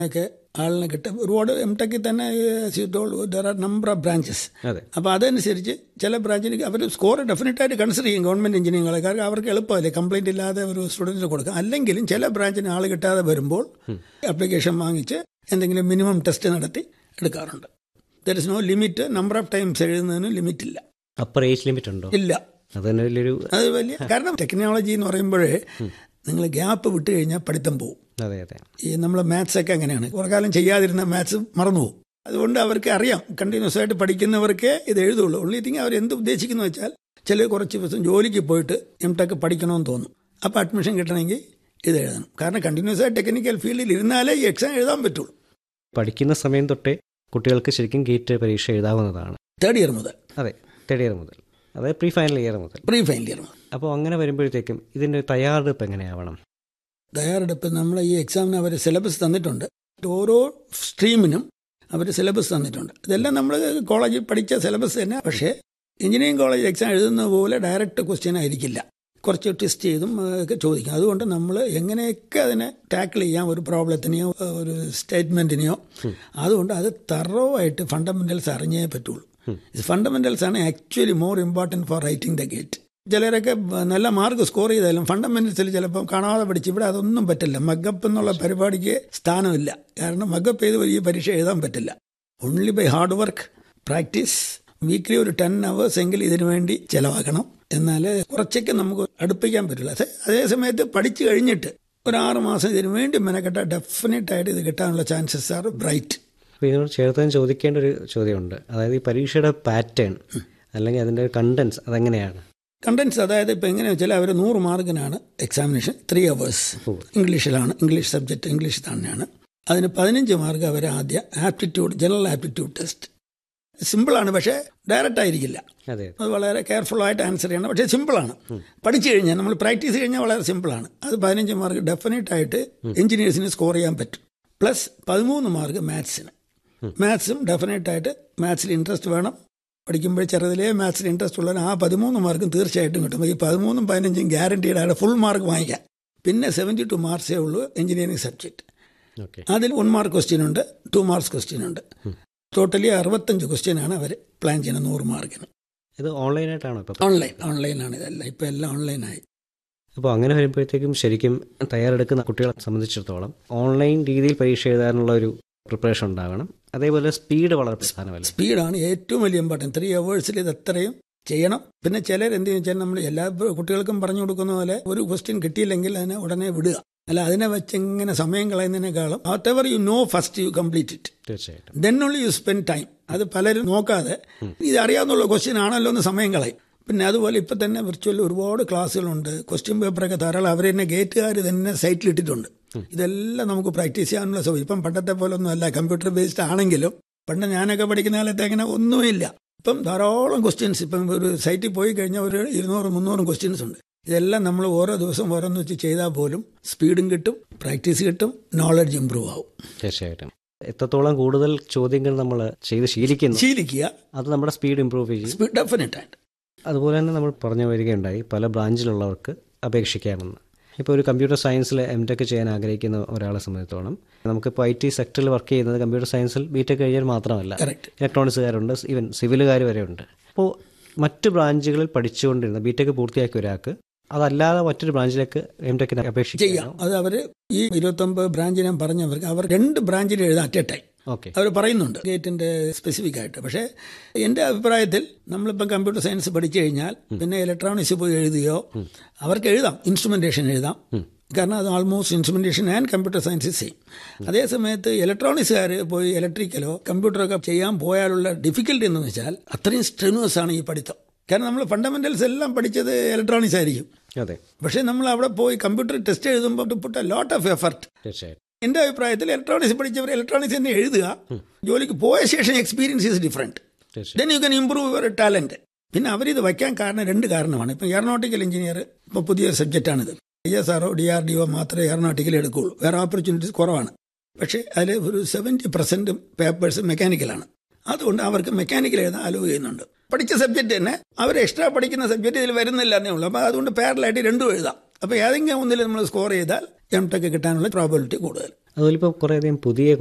ഒക്കെ ആളിനെ കിട്ടും. ഒരുപാട് എംടെക്കിൽ തന്നെ there are number of branches. അപ്പോൾ അതനുസരിച്ച് ചില ബ്രാഞ്ചിന് അവർ സ്കോർ ഡെഫിനറ്റായിട്ട് കൺസിഡർ ചെയ്യും ഗവൺമെൻറ് എഞ്ചിനീയറിംഗുകളെ. കാരണം അവർക്ക് എളുപ്പമല്ലേ കംപ്ലയിൻ്റ് ഇല്ലാതെ ഒരു സ്റ്റുഡൻറ്റിന് കൊടുക്കാം. അല്ലെങ്കിലും ചില ബ്രാഞ്ചിന് ആൾ കിട്ടാതെ വരുമ്പോൾ ആപ്ലിക്കേഷൻ വാങ്ങിച്ച് എന്തെങ്കിലും മിനിമം ടെസ്റ്റ് നടത്തി എടുക്കാറുണ്ട്. There is no limit. Number of times എഴുതുന്നതിന് ലിമിറ്റ് ഇല്ല. അപ്പർ ഏജ് ലിമിറ്റ് ഉണ്ടോ? ഇല്ല. അത് വലിയ കാരണം ടെക്നോളജി എന്ന് പറയുമ്പോഴേ നിങ്ങൾ ഗ്യാപ്പ് വിട്ട് കഴിഞ്ഞാൽ പഠിത്തം പോകും. ഈ നമ്മളെ മാത്സ് ഒക്കെ അങ്ങനെയാണ്. കുറെ കാലം ചെയ്യാതിരുന്ന മാത്സ് മറന്നുപോകും. അതുകൊണ്ട് അവർക്ക് അറിയാം കണ്ടിന്യൂസ് ആയിട്ട് പഠിക്കുന്നവർക്ക് ഇത് എഴുതുള്ളൂ. ഉള്ളി തിങ് അവർ എന്ത് ഉദ്ദേശിക്കുന്നു വെച്ചാൽ ചില കുറച്ച് ദിവസം ജോലിക്ക് പോയിട്ട് എംടെക് പഠിക്കണമെന്ന് തോന്നും. അപ്പോൾ അഡ്മിഷൻ കിട്ടണമെങ്കിൽ ഇത് എഴുതണം. കാരണം കണ്ടിന്യൂസ് ആയിട്ട് ടെക്നിക്കൽ ഫീൽഡിൽ ഇരുന്നാലേ ഈ എക്സാം എഴുതാൻ പറ്റുള്ളൂ. പഠിക്കുന്ന സമയം തൊട്ടേ കുട്ടികൾക്ക് ശരിക്കും ഗേറ്റ് പരീക്ഷ എഴുതാവുന്നതാണ്. തേർഡ് ഇയർ മുതൽ. അതെ, തേർഡ് ഇയർ മുതൽ. അതായത് പ്രീ ഫൈനൽ ഇയർ മുതൽ. അപ്പോൾ അങ്ങനെ വരുമ്പോഴത്തേക്കും ഇതിൻ്റെ തയ്യാറെടുപ്പ് എങ്ങനെയാവണം? തയ്യാറെടുപ്പ് നമ്മൾ ഈ എക്സാമിന് അവർ സിലബസ് തന്നിട്ടുണ്ട്. ഓരോ സ്ട്രീമിനും അവർ സിലബസ് തന്നിട്ടുണ്ട്. ഇതെല്ലാം നമ്മൾ കോളേജിൽ പഠിച്ച സിലബസ് തന്നെ. പക്ഷേ എഞ്ചിനീയറിംഗ് കോളേജ് എക്സാം എഴുതുന്ന പോലെ ഡയറക്റ്റ് ക്വസ്റ്റ്യൻ ആയിരിക്കില്ല. കുറച്ച് ടെസ്റ്റ് ചെയ്തും ഒക്കെ ചോദിക്കും. അതുകൊണ്ട് നമ്മൾ എങ്ങനെയൊക്കെ അതിനെ ടാക്കിൾ ചെയ്യാം, ഒരു പ്രോബ്ലത്തിനെയോ ഒരു സ്റ്റേറ്റ്മെൻറ്റിനെയോ. അതുകൊണ്ട് അത് തറവായിട്ട് ഫണ്ടമെൻ്റൽസ് അറിഞ്ഞേ പറ്റുള്ളൂ. ഫണ്ടമെൻ്റൽസ് ആണ് actually more important for writing the gate. ചിലരൊക്കെ നല്ല മാർക്ക് സ്കോർ ചെയ്താലും ഫണ്ടമെൻ്റൽസിൽ ചിലപ്പം കാണാതെ പഠിച്ച് ഇവിടെ അതൊന്നും പറ്റില്ല. മഗപ്പ് എന്നുള്ള പരിപാടിക്ക് സ്ഥാനമില്ല. കാരണം മഗപ്പ് ചെയ്ത് ഈ പരീക്ഷ എഴുതാൻ പറ്റില്ല. Only by hard work, practice, weekly ഒരു 10 hours എങ്കിലും ഇതിനു വേണ്ടി ചിലവാക്കണം. എന്നാൽ കുറച്ചൊക്കെ നമുക്ക് അടുപ്പിക്കാൻ പറ്റില്ല. അതേ സമയത്ത് പഠിച്ചു കഴിഞ്ഞിട്ട് ഒരു 6 മാസം ഇതിനു വേണ്ടി മെനക്കെട്ട ഡെഫിനറ്റായിട്ട് ഇത് കിട്ടാനുള്ള ചാൻസസ് ആർ ബ്രൈറ്റ്. അപ്പോൾ ഇതിനോട് ചേർത്ത് ചോദിക്കേണ്ട ഒരു ചോദ്യമുണ്ട്. അതായത് ഈ പരീക്ഷയുടെ പാറ്റേൺ അല്ലെങ്കിൽ അതിൻ്റെ കണ്ടൻസ് അതെങ്ങനെയാണ്? കണ്ടൻസ് അതായത് ഇപ്പോൾ എങ്ങനെയാണെന്ന് വെച്ചാൽ അവർ 100 മാർക്കിനാണ് എക്സാമിനേഷൻ. 3 hours ഇംഗ്ലീഷിലാണ്. ഇംഗ്ലീഷ് സബ്ജക്റ്റ് ഇംഗ്ലീഷ് തന്നെയാണ്. അതിന് 15 മാർക്ക് അവർ ആദ്യം ആപ്റ്റിറ്റ്യൂഡ്, ജനറൽ ആപ്റ്റിറ്റ്യൂഡ് ടെസ്റ്റ്. സിമ്പിളാണ്, പക്ഷേ ഡയറക്റ്റ് ആയിരിക്കില്ല. അത് വളരെ കെയർഫുള്ളായിട്ട് ആൻസർ ചെയ്യണം. പക്ഷേ സിമ്പിളാണ്. പഠിച്ചു കഴിഞ്ഞാൽ നമ്മൾ പ്രാക്ടീസ് കഴിഞ്ഞാൽ വളരെ സിമ്പിളാണ്. അത് 15 മാർക്ക് ഡെഫിനറ്റായിട്ട് എഞ്ചിനീയേഴ്സിന് സ്കോർ ചെയ്യാൻ പറ്റും. Plus 13 mark മാത്സിന്. മാത്സും ഡെഫിനറ്റായിട്ട് മാത്സിൽ ഇൻട്രസ്റ്റ് വേണം. പഠിക്കുമ്പോൾ ചെറുതിലേ മാത്സിൽ ഇൻട്രസ്റ്റ് ഉള്ളവർ ആ 13 മാർക്കും തീർച്ചയായിട്ടും കിട്ടും. ഈ 13ഉം 15ഉം ഗ്യാരണ്ടീഡാണ് ഫുൾ മാർക്ക് വാങ്ങിക്കാൻ. പിന്നെ 72 മാർക്സേ ഉള്ളൂ എഞ്ചിനീയറിംഗ് സബ്ജക്റ്റ്. അതിൽ 1 മാർക്ക് ക്വസ്റ്റ്യൻ ഉണ്ട്, 2 മാർക്സ് ക്വസ്റ്റ്യൻ ഉണ്ട്. ടോട്ടലി 65 ക്വസ്റ്റ്യനാണ് അവർ പ്ലാൻ ചെയ്യുന്നത് 100 മാർക്കിന്. ഇത് ഓൺലൈനായിട്ടാണോ? ഓൺലൈനാണ് ഇതെല്ലാം. ഇപ്പം എല്ലാം ഓൺലൈനായി. അപ്പോൾ അങ്ങനെ വരുമ്പോഴത്തേക്കും ശരിക്കും തയ്യാറെടുക്കുന്ന കുട്ടികളെ സംബന്ധിച്ചിടത്തോളം ഓൺലൈൻ രീതിയിൽ പരീക്ഷ എഴുതാനുള്ള ഒരു പ്രിപ്പറേഷൻ ഉണ്ടാകണം. അതേപോലെ സ്പീഡ് വളരെ പ്രധാനമല്ല. സ്പീഡാണ് ഏറ്റവും വലിയ ഇമ്പോർട്ടൻറ്റ്. 3 hours ഇത് എത്രയും ചെയ്യണം. പിന്നെ ചിലർ എന്തെന്ന് വെച്ചാൽ നമ്മൾ എല്ലാ കുട്ടികൾക്കും പറഞ്ഞു കൊടുക്കുന്ന പോലെ ഒരു ക്വസ്റ്റ്യൻ കിട്ടിയില്ലെങ്കിൽ അതിനെ ഉടനെ വിടുക. അല്ല, അതിനെ വെച്ച് ഇങ്ങനെ സമയം കളയുന്നതിനേക്കാളും what ever you know first you complete it. തീർച്ചയായിട്ടും. Then only you spend time. അത് പലരും നോക്കാതെ ഇത് അറിയാവുന്നുള്ള ക്വസ്റ്റ്യൻ ആണല്ലോ എന്ന് സമയം കളയും. പിന്നെ അതുപോലെ ഇപ്പം തന്നെ വിർച്വൽ ഒരുപാട് ക്ലാസ്സുകളുണ്ട്. ക്വസ്റ്റ്യൻ പേപ്പറൊക്കെ ധാരാളം അവർ തന്നെ ഗേറ്റുകാർ തന്നെ സൈറ്റിലിട്ടിട്ടുണ്ട്. ഇതെല്ലാം നമുക്ക് പ്രാക്ടീസ് ചെയ്യാനുള്ള സൗകര്യം. ഇപ്പം പണ്ടത്തെ പോലെ ഒന്നും അല്ല, കമ്പ്യൂട്ടർ ബേസ്ഡ് ആണെങ്കിലും പണ്ട് ഞാനൊക്കെ പഠിക്കുന്ന കാലത്ത് അങ്ങനെ ഒന്നുമില്ല. ഇപ്പം ധാരാളം ക്വസ്റ്റ്യൻസ്. ഇപ്പം ഒരു സൈറ്റിൽ പോയി കഴിഞ്ഞാൽ ഒരു 200-300 ക്വസ്റ്റ്യൻസ് ഉണ്ട്. ഇതെല്ലാം നമ്മൾ ഓരോ ദിവസം ഓരോന്ന് വെച്ച് ചെയ്താൽ പോലും സ്പീഡും കിട്ടും, പ്രാക്ടീസ് കിട്ടും, നോളജ് ഇമ്പ്രൂവ് ആവും. തീർച്ചയായിട്ടും. എത്രത്തോളം കൂടുതൽ ചോദ്യങ്ങൾ നമ്മൾ ചെയ്ത് ശീലിക്കുക അത് നമ്മുടെ സ്പീഡ് ഇമ്പ്രൂവ് ചെയ്യും. ഡെഫിനറ്റായിട്ട്. അതുപോലെ തന്നെ നമ്മൾ പറഞ്ഞു വരികയുണ്ടായി പല ബ്രാഞ്ചിലുള്ളവർക്ക് അപേക്ഷിക്കാമെന്ന്. ഇപ്പോൾ ഒരു കമ്പ്യൂട്ടർ സയൻസിൽ എംടെക് ചെയ്യാൻ ആഗ്രഹിക്കുന്ന ഒരാളെ സംബന്ധിച്ചിടത്തോളം നമുക്കിപ്പോൾ IT സെക്ടറിൽ വർക്ക് ചെയ്യുന്നത് കമ്പ്യൂട്ടർ സയൻസിൽ ബിടെക് കഴിഞ്ഞാൽ മാത്രമല്ല, ഇലക്ട്രോണിക്സുകാരുണ്ട്, ഈവൻ സിവിലുകാർ വരെ ഉണ്ട്. അപ്പോൾ മറ്റ് ബ്രാഞ്ചുകളിൽ പഠിച്ചുകൊണ്ടിരുന്ന ബിടെക് പൂർത്തിയാക്കിയ ഒരാൾക്ക് അതല്ലാതെ മറ്റൊരു ബ്രാഞ്ചിലേക്ക് എംടെക്കിന് അപേക്ഷിക്കാം. അത് അവർ ഈ 29 ബ്രാഞ്ച് ഞാൻ പറഞ്ഞവർക്ക് അവർ 2 ബ്രാഞ്ചിൽ എഴുതാം അറ്റ് എ ടൈം. അവർ പറയുന്നുണ്ട് ഗേറ്റിന്റെ സ്പെസിഫിക് ആയിട്ട്. പക്ഷേ എൻ്റെ അഭിപ്രായത്തിൽ നമ്മളിപ്പം കമ്പ്യൂട്ടർ സയൻസ് പഠിച്ചു കഴിഞ്ഞാൽ പിന്നെ ഇലക്ട്രോണിക്സ് പോയി എഴുതിയോ അവർക്ക് എഴുതാം, ഇൻസ്ട്രുമെന്റേഷൻ എഴുതാം. കാരണം അത് almost instrumentation and computer science same. അതേ സമയത്ത് ഇലക്ട്രോണിക്സുകാർ പോയി ഇലക്ട്രിക്കലോ കമ്പ്യൂട്ടറൊക്കെ ചെയ്യാൻ പോയാലുള്ള ഡിഫിക്കൽട്ടി എന്ന് വെച്ചാൽ അത്രയും സ്ട്രെനുവസ് ആണ് ഈ പഠിത്തം. കാരണം നമ്മൾ ഫണ്ടമെന്റൽസ് എല്ലാം പഠിച്ചത് ഇലക്ട്രോണിക്സ് ആയിരിക്കും. അതെ. പക്ഷേ നമ്മൾ അവിടെ പോയി കമ്പ്യൂട്ടർ ടെസ്റ്റ് എഴുതുമ്പോൾ put a lot of effort. എൻ്റെ അഭിപ്രായത്തിൽ ഇലക്ട്രോണിക്സ് പഠിച്ചവർ ഇലക്ട്രോണിക്സ് തന്നെ എഴുതുക. ജോലിക്ക് പോയ ശേഷം experience is different. Then you can improve your talent. പിന്നെ അവരിത് വയ്ക്കാൻ കാരണം 2 കാരണമാണ്. ഇപ്പം എയറോനോട്ടിക്കൽ എഞ്ചിനീയർ ഇപ്പോൾ പുതിയ സബ്ജക്റ്റാണിത്. ISRO DRDO മാത്രമേ എയറോനോട്ടിക്കൽ എടുക്കുകയുള്ളൂ. വേറെ ഓപ്പർച്യൂണിറ്റീസ് കുറവാണ്. പക്ഷേ അതിൽ ഒരു 70% പേപ്പേഴ്സ് മെക്കാനിക്കലാണ്. അതുകൊണ്ട് അവർക്ക് മെക്കാനിക്കൽ എഴുതാൻ അലോ ചെയ്യുന്നുണ്ട്. പഠിച്ച സബ്ജക്റ്റ് തന്നെ അവർ എക്സ്ട്രാ പഠിക്കുന്ന സബ്ജക്റ്റ് ഇതിൽ വരുന്നില്ല എന്നേ ഉള്ളൂ. അപ്പോൾ അതുകൊണ്ട് പാരലായിട്ട് 2 എഴുതാം. അപ്പോൾ ഏതെങ്കിലും ഒന്നിൽ നമ്മൾ സ്കോർ ചെയ്താൽ എം ടെക് കിട്ടാനുള്ള പ്രോബിലിറ്റി കൂടുതൽ. അതുപോലെ ഇപ്പോൾ കുറേയധികം പുതിയ